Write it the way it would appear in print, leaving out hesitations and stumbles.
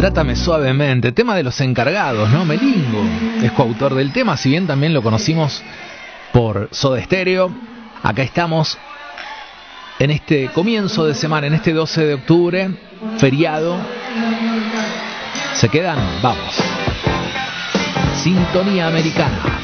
Trátame suavemente, tema de Los Encargados, ¿no? Melingo es coautor del tema, si bien también lo conocimos por Soda Stereo. Acá estamos en este comienzo de semana, en este 12 de octubre, feriado. ¿Se quedan? Vamos. Sintonía Americana.